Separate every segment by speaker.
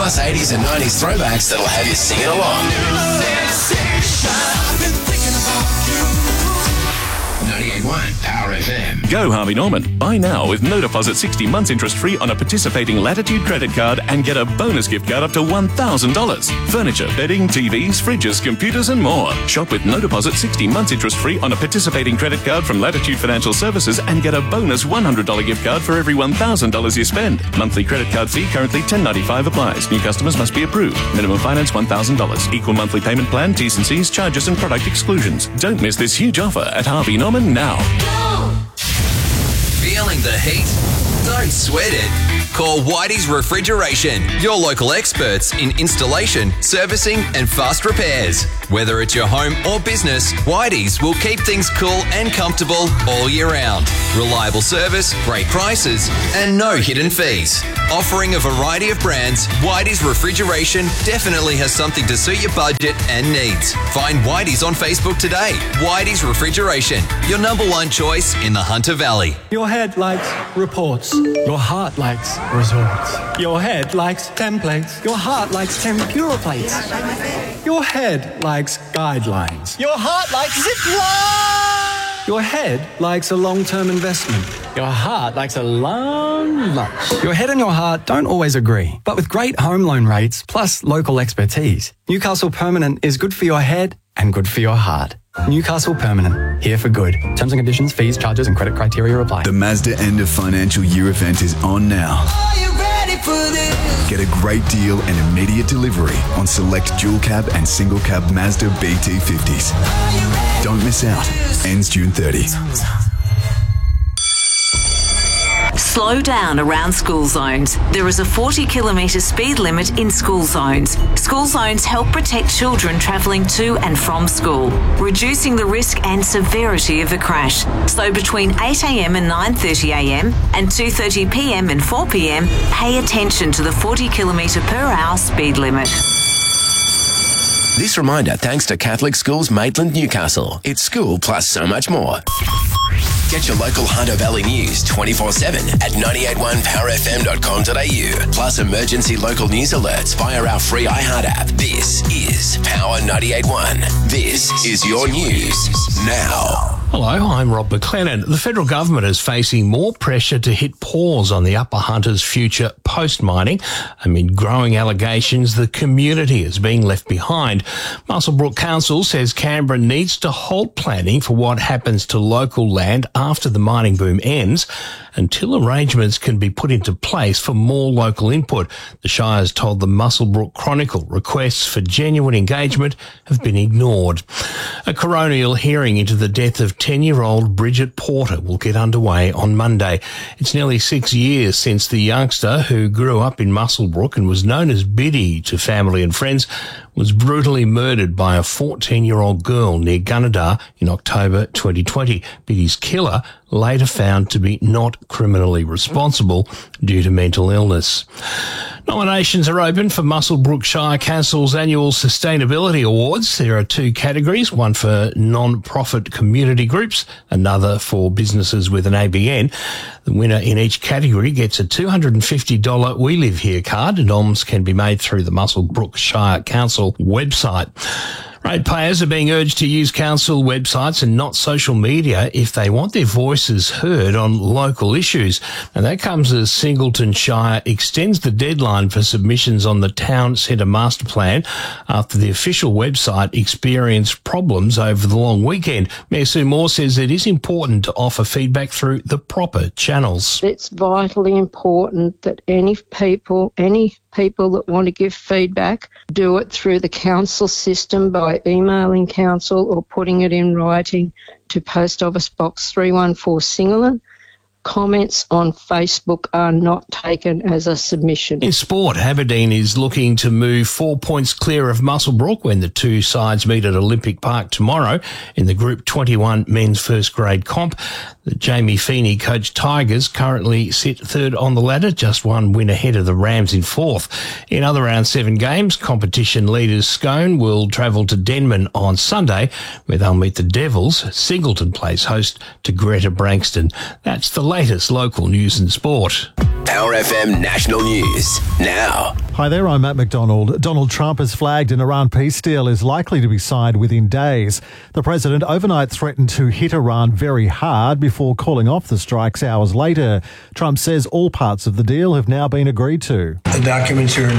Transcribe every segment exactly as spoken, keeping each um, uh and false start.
Speaker 1: plus eighties and nineties throwbacks that'll have you singing along. ninety-eight point one Power F M.
Speaker 2: Go Harvey Norman. Buy now with no deposit sixty months interest free on a participating Latitude credit card and get a bonus gift card up to one thousand dollars. Furniture, bedding, T Vs, fridges, computers and more. Shop with no deposit sixty months interest free on a participating credit card from Latitude Financial Services and get a bonus one hundred dollars gift card for every one thousand dollars you spend. Monthly credit card fee currently ten dollars and ninety-five cents applies. New customers must be approved. Minimum finance one thousand dollars. Equal monthly payment plan, T's and C's, charges and product exclusions. Don't miss this huge offer at Harvey Norman now.
Speaker 3: Feeling the heat? Don't sweat it. Call Whitey's Refrigeration, your local experts in installation, servicing and fast repairs. Whether it's your home or business, Whitey's will keep things cool and comfortable all year round. Reliable service, great prices and no hidden fees. Offering a variety of brands, Whitey's Refrigeration definitely has something to suit your budget and needs. Find Whitey's on Facebook today. Whitey's Refrigeration, your number one choice in the Hunter Valley.
Speaker 4: Your head likes reports. Your heart likes resorts. Your head likes templates. Your heart likes tempura plates. Your head likes guidelines. Your heart likes zipline. Your head likes a long-term investment. Your heart likes a long lunch. Your head and your heart don't always agree, but with great home loan rates plus local expertise, Newcastle Permanent is good for your head and good for your heart. Newcastle Permanent, here for good. Terms and conditions, fees, charges and credit criteria apply.
Speaker 5: The Mazda end of financial year event is on now.
Speaker 6: Are you ready for this?
Speaker 5: Get a great deal and immediate delivery on select dual cab and single cab Mazda B T fifties. Don't miss out. Ends June thirtieth.
Speaker 7: Slow down around school zones. There is a forty kilometre speed limit in school zones. School zones help protect children travelling to and from school, reducing the risk and severity of a crash. So between eight a m and nine thirty a m and two thirty p m and four p m, pay attention to the forty kilometre per hour speed limit.
Speaker 1: This reminder thanks to Catholic Schools Maitland, Newcastle. It's school plus so much more. Get your local Hunter Valley news twenty-four seven at nine eight one power f m dot com dot a u. Plus emergency local news alerts via our free iHeart app. This is Power ninety-eight point one. This is your news now.
Speaker 8: Hello, I'm Rob McLennan. The federal government is facing more pressure to hit pause on the Upper Hunter's future post-mining amid growing allegations the community is being left behind. Muswellbrook Council says Canberra needs to halt planning for what happens to local land after the mining boom ends until arrangements can be put into place for more local input. The Shire has told the Muswellbrook Chronicle requests for genuine engagement have been ignored. A coronial hearing into the death of ten-year-old Bridget Porter will get underway on Monday. It's nearly six years since the youngster, who grew up in Muswellbrook and was known as Biddy to family and friends, was brutally murdered by a fourteen-year-old girl near Gunnedah in October twenty twenty. Biddy's killer later found to be not criminally responsible due to mental illness. Nominations are open for Muswellbrook Shire Council's annual Sustainability Awards. There are two categories, one for non-profit community groups, another for businesses with an A B N. The winner in each category gets a two hundred fifty dollars We Live Here card. Noms can be made through the Muswellbrook Shire Council website. Ratepayers are being urged to use council websites and not social media if they want their voices heard on local issues. And that comes as Singleton Shire extends the deadline for submissions on the Town Centre Master Plan after the official website experienced problems over the long weekend. Mayor Sue Moore says it is important to offer feedback through the proper channels.
Speaker 9: It's vitally important that any people, any people that want to give feedback do it through the council system by emailing council or putting it in writing to Post Office Box three one four Singleton. Comments on Facebook are not taken as a submission.
Speaker 8: In sport, Aberdeen is looking to move four points clear of Muswellbrook when the two sides meet at Olympic Park tomorrow in the Group twenty-one men's first grade comp. The Jamie Feeney coached Tigers currently sit third on the ladder, just one win ahead of the Rams in fourth. In other round seven games, competition leaders Scone will travel to Denman on Sunday, where they'll meet the Devils. Singleton plays host to Greta Brankston. That's the latest local news and sport.
Speaker 1: Power F M National News now.
Speaker 10: Hi there, I'm Matt McDonald. Donald Trump has flagged an Iran peace deal is likely to be signed within days. The president overnight threatened to hit Iran very hard before calling off the strikes hours later. Trump says all parts of the deal have now been agreed to.
Speaker 11: The documents are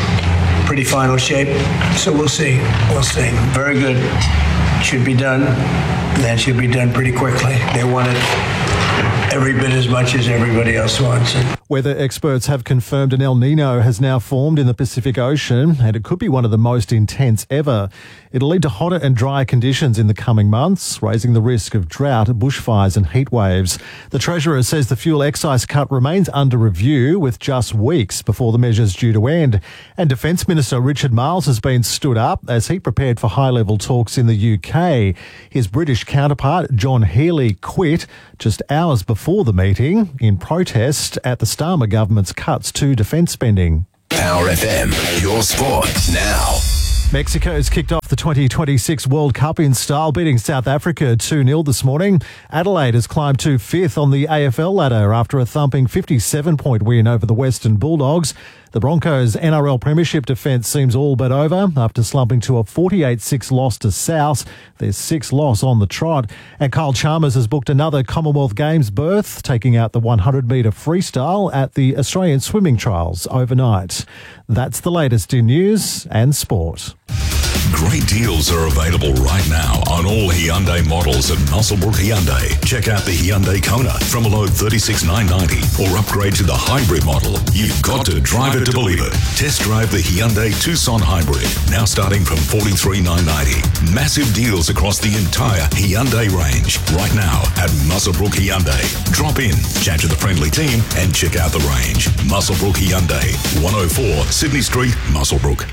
Speaker 11: in pretty final shape, so we'll see. We'll see. Very good. Should be done. That should be done pretty quickly. They want it every bit as much as everybody else wants it.
Speaker 10: Weather experts have confirmed an El Nino has now formed in the Pacific Ocean, and it could be one of the most intense ever. It'll lead to hotter and drier conditions in the coming months, raising the risk of drought, bushfires and heat waves. The Treasurer says the fuel excise cut remains under review, with just weeks before the measure's due to end. And Defence Minister Richard Marles has been stood up as he prepared for high-level talks in the U K. His British counterpart, John Healey, quit just hours before the meeting in protest at the Starmer government's cuts to defence spending.
Speaker 1: Power F M, your sport now.
Speaker 10: Mexico's kicked off the twenty twenty-six World Cup in style, beating South Africa two nil this morning. Adelaide has climbed to fifth on the A F L ladder after a thumping fifty-seven point win over the Western Bulldogs. The Broncos' N R L Premiership defence seems all but over after slumping to a forty-eight six loss to South. Their sixth loss on the trot. And Kyle Chalmers has booked another Commonwealth Games berth, taking out the one hundred metre freestyle at the Australian Swimming Trials overnight. That's the latest in news and sport.
Speaker 12: Great deals are available right now on all Hyundai models at Muswellbrook Hyundai. Check out the Hyundai Kona from a low thirty-six thousand nine hundred ninety or upgrade to the hybrid model. You've got to drive it to believe it. Test drive the Hyundai Tucson Hybrid, now starting from forty-three thousand nine hundred ninety. Massive deals across the entire Hyundai range right now at Muswellbrook Hyundai. Drop in, chat to the friendly team and check out the range. Muswellbrook Hyundai, one oh four Sydney Street, Muswellbrook.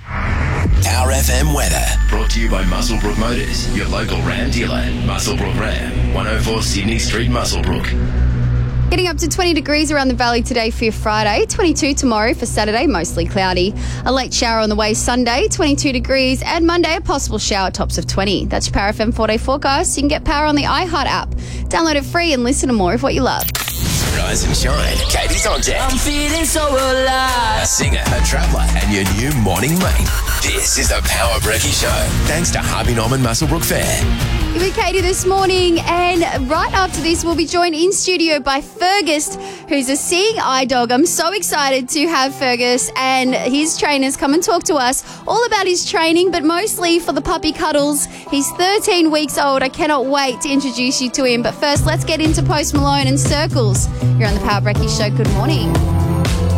Speaker 1: Power F M weather, brought to you by Muswellbrook Motors, your local Ram dealer. Muswellbrook Ram, one oh four Sydney Street, Muswellbrook.
Speaker 13: Getting up to twenty degrees around the valley today for your Friday, twenty-two tomorrow for Saturday, mostly cloudy. A late shower on the way Sunday, twenty-two degrees, and Monday a possible shower, tops of twenty. That's your Power F M four-day forecast. You can get Power on the iHeart app. Download it free and listen to more of what you love.
Speaker 1: Rise and shine. Katie's on deck.
Speaker 6: I'm feeling so alive.
Speaker 1: A singer, a traveller, and your new morning mate. This is the Power Brekkie Show. Thanks to Harvey Norman Muswellbrook Fair.
Speaker 13: With Katie this morning, and right after this we'll be joined in studio by Fergus, who's a seeing eye dog. I'm so excited to have Fergus and his trainers come and talk to us all about his training, but mostly for the puppy cuddles. He's thirteen weeks old. I cannot wait to introduce you to him. But first, let's get into Post Malone and Circles. You're on the Power Brekkie Show. Good morning.